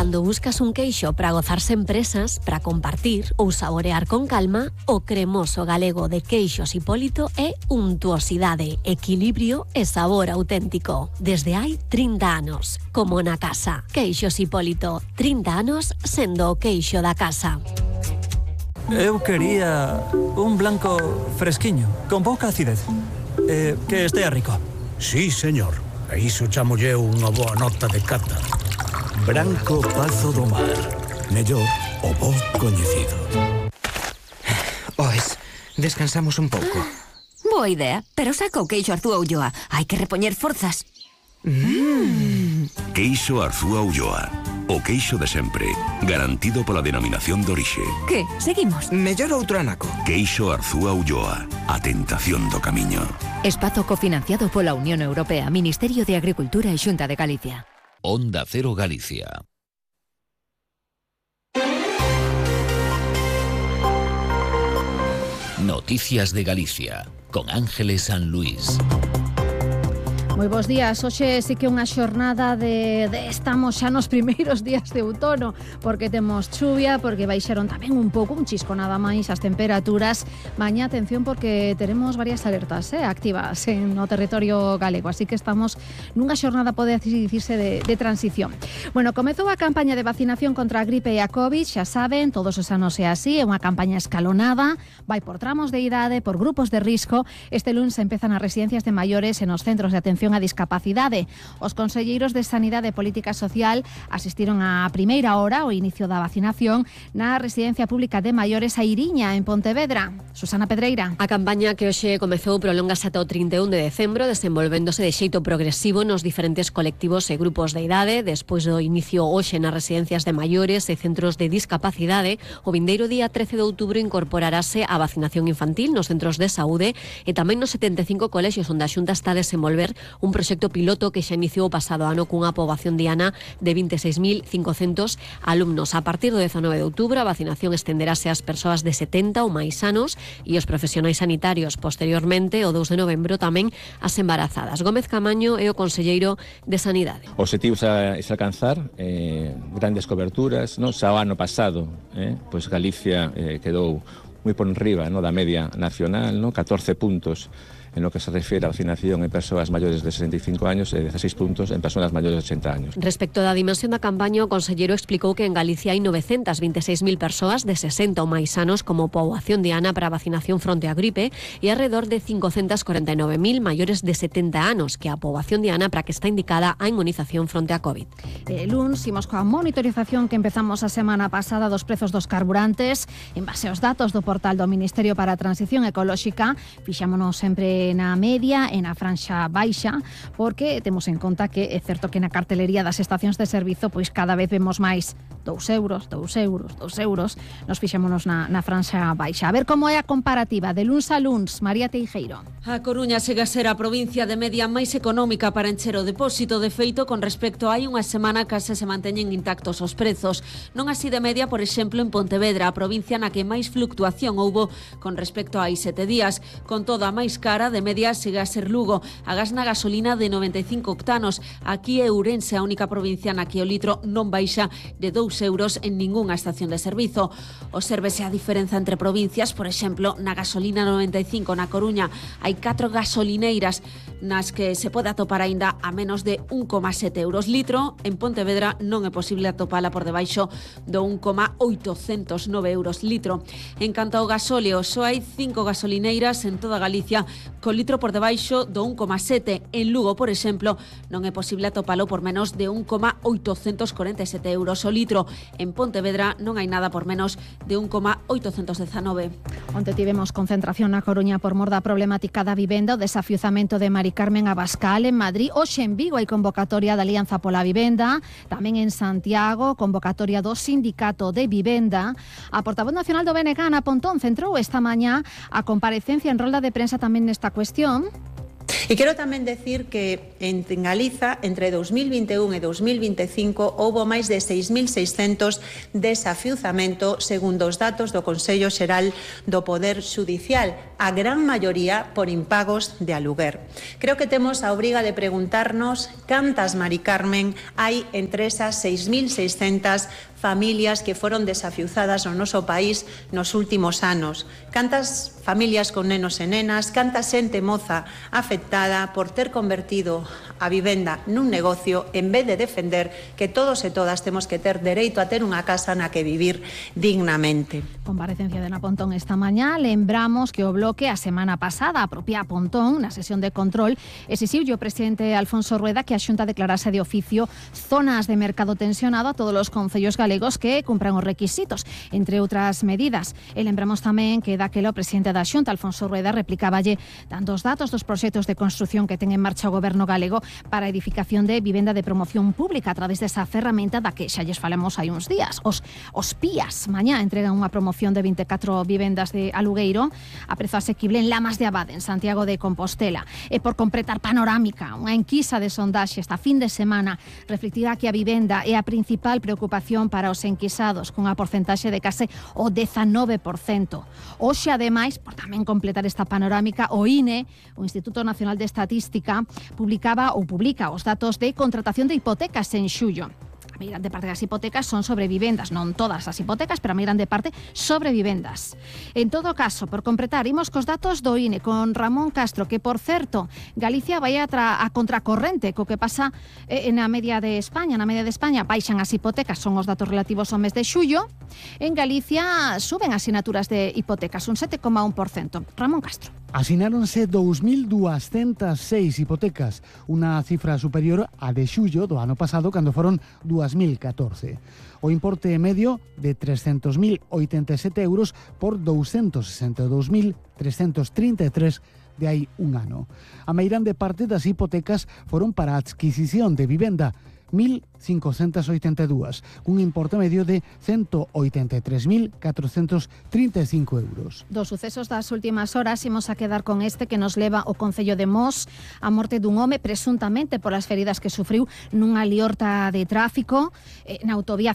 Cando buscas un queixo para gozarse en presas, para compartir ou saborear con calma, o cremoso galego de Queixos Hipólito é untuosidade, equilibrio e sabor auténtico. Desde hai 30 anos, como na casa. Queixos Hipólito, 30 anos sendo o queixo da casa. Eu quería un blanco fresquiño, con pouca acidez, que estea rico. Sí, señor. A iso chamolle unha boa nota de cata. Branco Pazo do Mar. Mellor o bo coñecido. Oes, descansamos un pouco. Boa idea, pero saca o queixo Arzúa Ulloa. Hai que repoñer forzas. Queixo Arzúa Ulloa. O queixo de sempre, garantido pola denominación de orixe. Que? Seguimos? Mellor outro anaco. Queixo Arzúa Ulloa. A tentación do camiño. Espazo cofinanciado pola Unión Europea, Ministerio de Agricultura e Xunta de Galicia. Onda Cero Galicia. Noticias de Galicia, con Ángeles San Luis. Moi bons días, hoxe sí que unha xornada de estamos xa nos primeiros días de outono, porque temos chuvia, porque baixaron tamén un pouco, un chisco nada máis as temperaturas. Mañá, atención, porque teremos varias alertas activas no territorio galego, así que estamos nunha xornada, pode dicirse, de transición. Bueno, comezou a campaña de vacinación contra a gripe e a COVID, xa saben, todos os anos é así, é unha campaña escalonada, vai por tramos de idade, por grupos de risco. Este luns empezan as residencias de maiores e nos centros de atención a discapacidade. Os conselleiros de Sanidade e Política Social asistiron á primeira hora ao inicio da vacinación na Residencia Pública de Maiores a Iriña, en Pontevedra. Susana Pedreira. A campaña que hoxe comezou prolongase ata o 31 de decembro, desenvolvéndose de xeito progresivo nos diferentes colectivos e grupos de idade. Despois do inicio hoxe nas residencias de maiores e centros de discapacidade, o vindeiro día 13 de outubro incorporarase a vacinación infantil nos centros de saúde e tamén nos 75 colexios onde a Xunta está a desenvolver un proxecto piloto que xa iniciou o pasado ano cunha poboación diana de 26.500 alumnos. A partir do 19 de outubro, a vacinación estenderase ás persoas de 70 ou máis anos e os profesionais sanitarios. Posteriormente, o 2 de novembro, tamén as embarazadas. Gómez Camaño é o conselleiro de Sanidade. O objetivo é alcanzar grandes coberturas, no? Xa o ano pasado, pois Galicia quedou moi por enriba, no, da media nacional, no? 14 puntos en lo que se refiere a vacinación en persoas maiores de 65 años e 16 puntos en persoas maiores de 80 años. Respecto da dimensión da campaña, o conselleiro explicou que en Galicia hai 926.000 persoas de 60 ou máis anos como poboación diana para a vacinación fronte á gripe e alrededor de 549.000 maiores de 70 anos, que é a poboación diana para que está indicada a inmunización fronte á COVID. Luns, imos coa monitorización que empezamos a semana pasada dos prezos dos carburantes. En base aos datos do portal do Ministerio para a Transición Ecolóxica, fixámonos sempre na media e na franxa baixa, porque temos en conta que é certo que na cartelería das estacións de servizo pois cada vez vemos máis 2 euros. Nos fixámonos na franxa baixa. A ver como é a comparativa de luns a luns. María Teijeiro. A Coruña segue a ser a provincia de media máis económica para encher o depósito. De feito, con respecto a hai unha semana case se manteñen intactos os prezos. Non así de media, por exemplo, en Pontevedra, a provincia na que máis fluctuación houbo con respecto a hai 7 días. Con toda a máis cara, de media sigue a ser Lugo. A gas na gasolina de 95 octanos. Aquí é Ourense a única provincia na que o litro non baixa de 2 euros en ningunha estación de servizo. Obsérvese a diferenza entre provincias. Por exemplo, na gasolina 95 na Coruña hai 4 gasolineiras nas que se pode atopar aínda a menos de 1,7 euros litro. En Pontevedra non é posible atopala por debaixo do 1,809 euros litro. En canto ao gasóleo, só hai 5 gasolineiras en toda Galicia co litro por debaixo do 1,7. En Lugo, por exemplo, non é posible atopalo por menos de 1,847 euros o litro. En Pontevedra non hai nada por menos de 1,819. Onte tivemos concentración na Coruña por mor da problemática da vivenda, o desafiuzamento de Mari Carmen Abascal en Madrid. Hoxe en Vigo hai convocatoria da Alianza pola Vivenda, tamén en Santiago, convocatoria do Sindicato de Vivenda. A portavoz nacional do BNG, Ana Pontón, centrou esta mañá a comparecencia en rolda de prensa tamén nesta cuestión. Y quiero también decir que en Galiza, entre 2021 e 2025, houbo máis de 6.600 desafiuzamentos, segundo os datos do Consello Xeral do Poder Xudicial, a gran maioría por impagos de aluguer. Creo que temos a obriga de preguntarnos cantas, Mari Carmen, hai entre esas 6.600 familias que foron desafiuzadas no noso país nos últimos anos. Cantas familias con nenos e nenas, canta xente moza afectada por ter convertido a vivenda nun negocio en vez de defender que todos e todas temos que ter dereito a ter unha casa na que vivir dignamente. Comparecencia de Ana Pontón esta mañá. Lembramos que o Bloque a semana pasada a propia Pontón na sesión de control exixiu o presidente Alfonso Rueda que a Xunta declarase de oficio zonas de mercado tensionado a todos os concellos galegos que cumpran os requisitos, entre outras medidas. E lembramos tamén que daquela o presidente da Xunta, Alfonso Rueda, replicáballe dando os datos dos proxectos de construción que ten en marcha o goberno galego para a edificación de vivenda de promoción pública a través desa ferramenta da que xa lles falamos hai uns días. Os PIAs mañá entregan unha promoción de 24 vivendas de alugueiro a prezo asequible en Lamas de Abade, en Santiago de Compostela. E por completar panorámica, unha enquisa de sondaxe esta fin de semana reflectida que a vivenda é a principal preocupación para os enquisados, cunha porcentaxe de case o 19%. Hoxe, ademais, por tamén completar esta panorámica, o INE, o Instituto Nacional de Estatística, publica os datos de contratación de hipotecas en xullo. A máis grande parte das hipotecas son sobre vivendas, non todas as hipotecas, pero a máis grande parte sobre vivendas. En todo caso, por completar, imos cos datos do INE con Ramón Castro, que, por certo, Galicia vai a contracorrente co que pasa na media de España. Na media de España baixan as hipotecas, son os datos relativos ao mes de xullo. En Galicia suben as sinaturas de hipotecas, un 7,1%. Ramón Castro. Asináronse 2.206 hipotecas, unha cifra superior á de xullo do ano pasado, cando foron 2014. O importe medio de 300.087 euros por 262.333 de hai un ano. A meirande parte das hipotecas foron para a adquisición de vivenda, 1.582, cun importe medio de 183.435 euros. Dos sucesos das últimas horas imos a quedar con este que nos leva o Concello de Mos, a morte dun home presuntamente polas feridas que sufriu nunha liorta de tráfico na autovía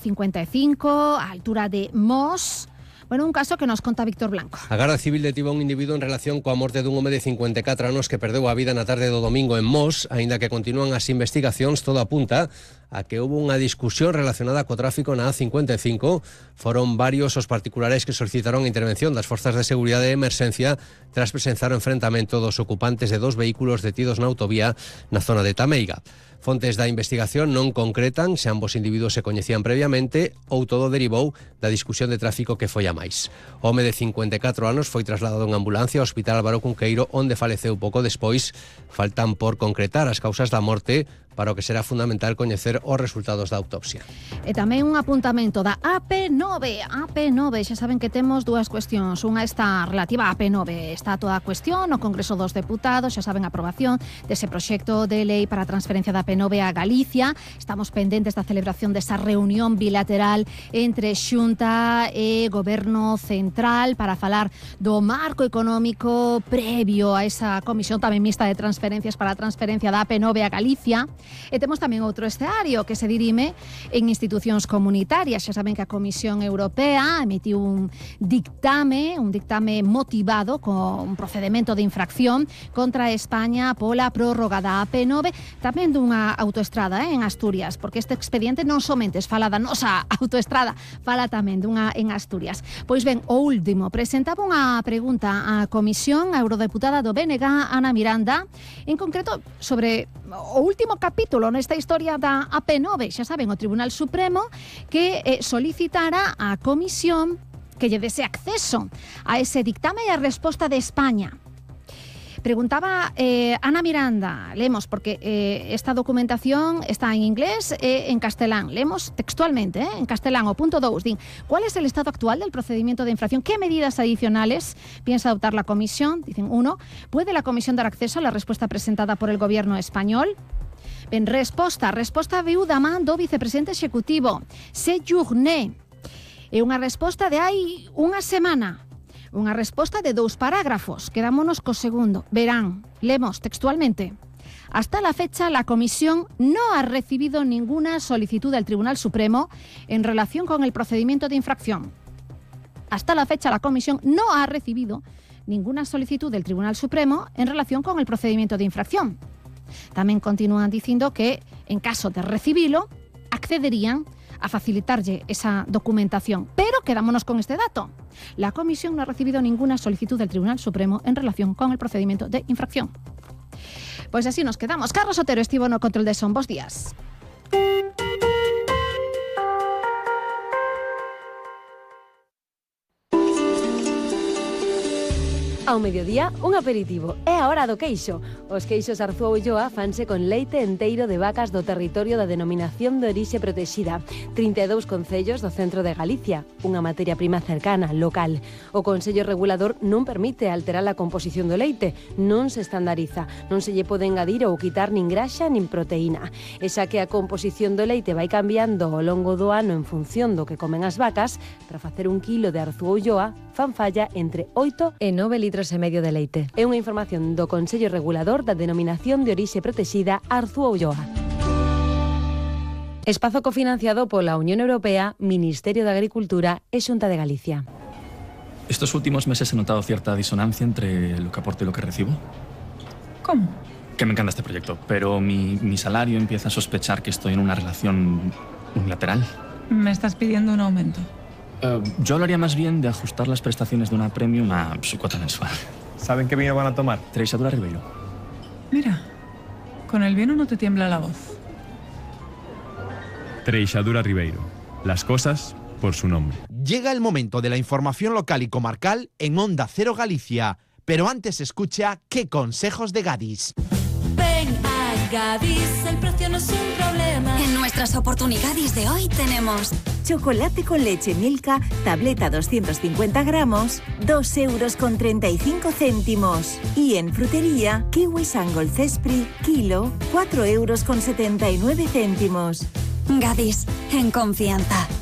55, á altura de Mos. Bueno, un caso que nos conta Víctor Blanco. A Garda Civil detivo a un individuo en relación coa morte dun home de 54 anos que perdeu a vida na tarde do domingo en Mos, aínda que continúan as investigacións, todo apunta a que houve unha discusión relacionada co tráfico na A55. Foron varios os particulares que solicitaron a intervención das forzas de seguridade e emerxencia tras presenciar o enfrentamento dos ocupantes de dos vehículos detidos na autovía na zona de Tameiga. Fontes da investigación non concretan se ambos individuos se coñecían previamente ou todo derivou da discusión de tráfico que foi a máis. O home de 54 anos foi trasladado en ambulancia ao Hospital Álvaro Cunqueiro, onde faleceu pouco despois. Faltan por concretar as causas da morte, para o que será fundamental coñecer os resultados da autopsia. E tamén un apuntamento da AP9. Xa saben que temos dúas cuestións. Unha está relativa á AP9. Está toda a cuestión no Congreso dos Deputados, xa saben, a aprobación dese proxecto de lei para a transferencia da AP9 a Galicia. Estamos pendentes da celebración desa reunión bilateral entre Xunta e Goberno Central para falar do marco económico previo a esa comisión tamén mixta de transferencias para a transferencia da AP9 a Galicia. E temos tamén outro escenario que se dirime en institucións comunitarias. Xa saben que a Comisión Europea emitiu un dictame motivado con un procedimento de infracción contra España pola prórroga da AP9, tamén dunha autoestrada en Asturias, porque este expediente non somente fala da nosa autoestrada, fala tamén dunha en Asturias. Pois ben, o último, presentaba unha pregunta á Comisión, a eurodeputada do BNG, Ana Miranda, en concreto sobre o último capítulo nesta historia da AP9. Xa saben, o Tribunal Supremo que solicitara á Comisión que lle dese acceso a ese dictame e a resposta de España. Preguntaba Ana Miranda, lemos, porque esta documentación está en inglés e en castelán. Lemos textualmente, en castelán, o punto 2, din: ¿cuál es el estado actual del procedimiento de infracción? ¿Qué medidas adicionales piensa adoptar la Comisión? Dicen, 1. ¿Puede la Comisión dar acceso a la respuesta presentada por el Gobierno español? Ben, resposta viu da man do vicepresidente executivo, Séjourné. É unha resposta de hai unha semana. Unha resposta de 2 parágrafos. Quedámonos co segundo. Verán, lemos textualmente: Hasta la fecha, la Comisión no ha recibido ninguna solicitud del Tribunal Supremo en relación con el procedimiento de infracción. Hasta la fecha, la Comisión no ha recibido ninguna solicitud del Tribunal Supremo en relación con el procedimiento de infracción. Tamén continúan dicindo que, en caso de recibilo, accederían a facilitarlle esa documentación. Pero quedámonos con este dato. La Comisión no ha recibido ninguna solicitud del Tribunal Supremo en relación con el procedimiento de infracción. Pois así nos quedamos. Carlos Otero estivo no control de son. Bos días. Ao mediodía, un aperitivo. É a hora do queixo. Os queixos Arzúa Ulloa fanse con leite enteiro de vacas do territorio da denominación de orixe protexida. 32 concellos do centro de Galicia. Unha materia prima cercana, local. O Consello Regulador non permite alterar a composición do leite. Non se estandariza. Non se lle pode engadir ou quitar nin graxa nin proteína. E xa que a composición do leite vai cambiando ao longo do ano en función do que comen as vacas, para facer un quilo de Arzúa Ulloa fan falla entre 8 e 9 litros e medio de leite. É unha información do Consello Regulador da Denominación de Orixe Protexida Arzúa Ulloa. Espazo cofinanciado pola Unión Europea, Ministerio de Agricultura e Xunta de Galicia. Estos últimos meses he notado cierta disonancia entre lo que aporto y lo que recibo. ¿Cómo? Que me encanta este proyecto, pero mi salario empieza a sospechar que estoy en una relación unilateral. Me estás pidiendo un aumento. Yo hablaría más bien de ajustar las prestaciones de una premium a su cuota mensual. ¿Saben qué vino van a tomar? Treixadura Ribeiro. Mira, con el vino no te tiembla la voz. Treixadura Ribeiro. Las cosas por su nombre. Llega el momento de la información local y comarcal en Onda Cero Galicia. Pero antes escucha ¿Qué consejos de Gadis? Ven a Gadis, el precio no es un problema. En nuestras oportunidades de hoy tenemos chocolate con leche Milka, tableta 250 gramos, 2,35 €. Y en frutería, kiwi Sangol Cespri, kilo, 4,79 €. Gadis, en confianza.